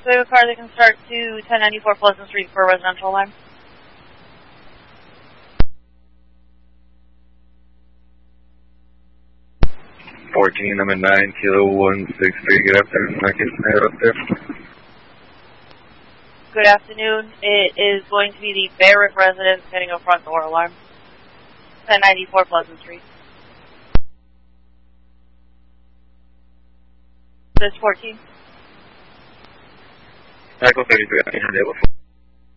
we have a car that can start to 1094 Pleasant Street for a residential alarm. 14, I'm at 9 Kilo 163. Good afternoon. I can head up there. Good afternoon. It is going to be the Barrett residence getting a front door alarm. 1094 Pleasant Street. This 14. Echo 33, I can handle it.